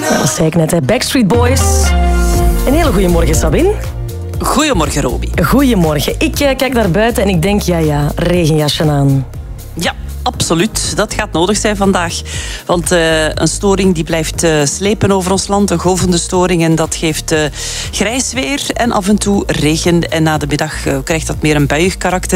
Dat zei ik net, hè. Backstreet Boys. Een hele goede morgen, Sabine. Goedemorgen, Roby. Goedemorgen. Ik kijk naar buiten en ik denk, ja, regenjasje aan. Ja, absoluut. Dat gaat nodig zijn vandaag. Want een storing die blijft slepen over ons land. Een golvende storing en dat geeft grijs weer en af en toe regen. En na de middag krijgt dat meer een buiig karakter.